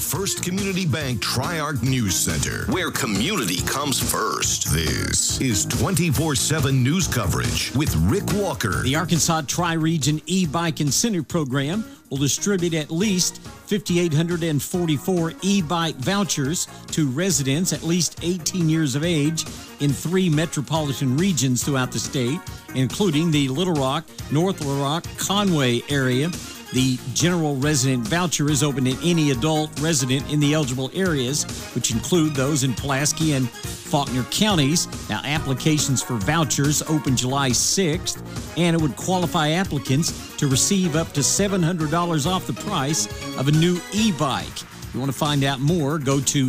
First Community Bank Tri-Arc News Center, where community comes first. This is 24/7 news coverage with Rick Walker. The Arkansas Tri-Region e-bike incentive program will distribute at least 5,844 e-bike vouchers to residents at least 18 years of age in 3 metropolitan regions throughout the state, including the Little Rock, North Little Rock, Conway area. The general resident voucher is open to any adult resident in the eligible areas, which include those in Pulaski and Faulkner counties. Now, applications for vouchers open July 6th, and it would qualify applicants to receive up to $700 off the price of a new e-bike. If you want to find out more, go to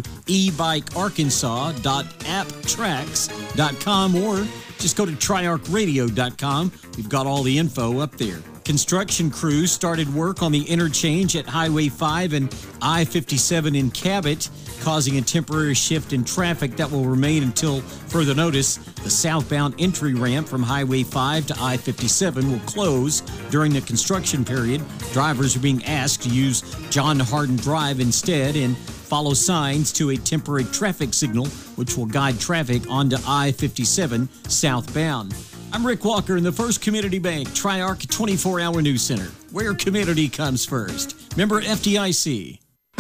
ebikearkansas.apptracks.com or just go to triarchradio.com. We've got all the info up there. Construction crews started work on the interchange at Highway 5 and I-57 in Cabot, causing a temporary shift in traffic that will remain until further notice. The southbound entry ramp from Highway 5 to I-57 will close during the construction period. Drivers are being asked to use John Hardin Drive instead and follow signs to a temporary traffic signal, which will guide traffic onto I-57 southbound. I'm Rick Walker in the First Community Bank Tri-Arc 24-Hour News Center, where community comes first. Member FDIC.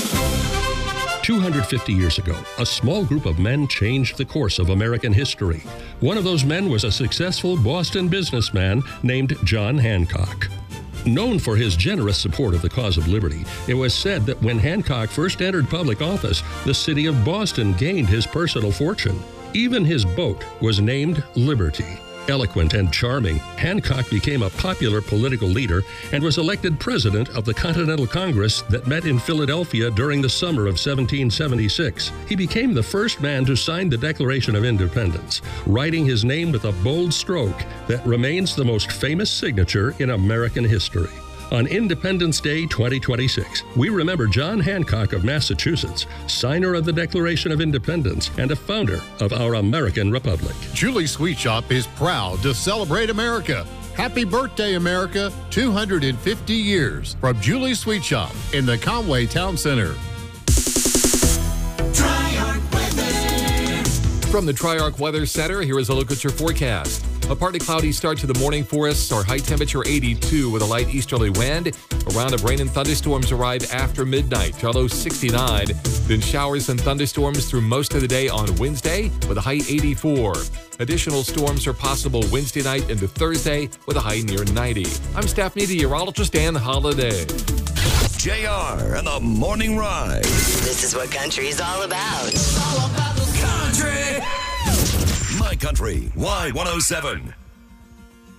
250 years ago, a small group of men changed the course of American history. One of those men was a successful Boston businessman named John Hancock. Known for his generous support of the cause of liberty, it was said that when Hancock first entered public office, the city of Boston gained his personal fortune. Even his boat was named Liberty. Eloquent and charming, Hancock became a popular political leader and was elected president of the Continental Congress that met in Philadelphia during the summer of 1776. He became the first man to sign the Declaration of Independence, writing his name with a bold stroke that remains the most famous signature in American history. On Independence Day 2026, we remember John Hancock of Massachusetts, signer of the Declaration of Independence and a founder of our American Republic. Julie's Sweet Shop is proud to celebrate America. Happy birthday, America! 250 years from Julie's Sweet Shop in the Conway Town Center. Tri-Arc Weather. From the Tri-Arc Weather Center, here is a look at your forecast. A partly cloudy start to the morning for us. Our high temperature 82 with a light easterly wind. A round of rain and thunderstorms arrive after midnight. Our low 69. Then showers and thunderstorms through most of the day on Wednesday with a high 84. Additional storms are possible Wednesday night into Thursday with a high near 90. I'm staff meteorologist Dan Holliday. JR and the Morning Ride. This is what country is all about. It's all about the country. My Country Y107.